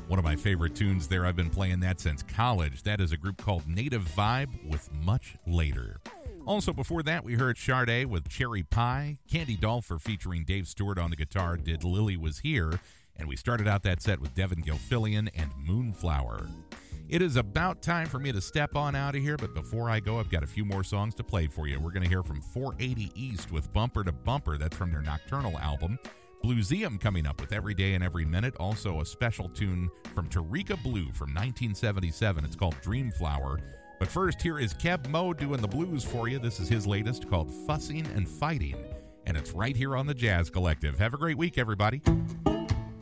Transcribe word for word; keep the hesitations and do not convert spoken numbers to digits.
One of my favorite tunes there. I've been playing that since college. That is a group called Native Vibe with Much Later. Also before that, we heard Sade with Cherry Pie. Candy Dolfer featuring Dave Stewart on the guitar did Lily Was Here. And we started out that set with Devin Gilfillian and Moonflower. It is about time for me to step on out of here, but before I go, I've got a few more songs to play for you. We're going to hear from four eighty East with Bumper to Bumper. That's from their Nocturnal album. Blueseum coming up with Every Day and Every Minute. Also a special tune from Tarika Blue from nineteen seventy-seven. It's called Dreamflower. But first, here is Keb Mo doing the blues for you. This is his latest called Fussing and Fighting. And it's right here on the Jazz Collective. Have a great week, everybody.